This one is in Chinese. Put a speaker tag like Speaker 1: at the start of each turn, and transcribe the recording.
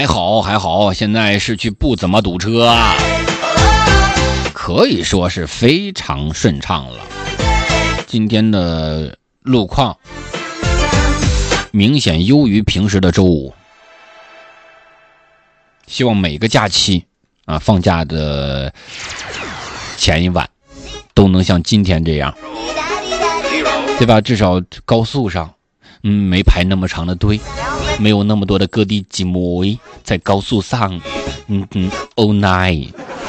Speaker 1: 还好，现在市区不怎么堵车啊，可以说是非常顺畅了。今天的路况明显优于平时的周五，希望每个假期放假的前一晚都能像今天这样，对吧？至少高速上没排那么长的队，没有那么多的各地挤摩在高速上all night。